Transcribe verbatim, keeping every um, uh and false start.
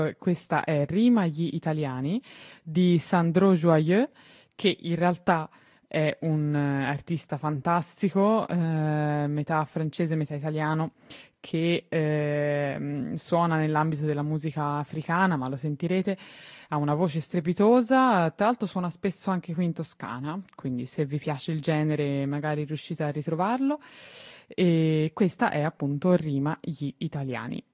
Questa è Rima gli italiani di Sandro Joyeux, che in realtà è un eh, artista fantastico, eh, metà francese, metà italiano, che ehm, suona nell'ambito della musica africana, ma lo sentirete, ha una voce strepitosa, tra l'altro suona spesso anche qui in Toscana, quindi se vi piace il genere magari riuscite a ritrovarlo. E questa è appunto Rima gli italiani.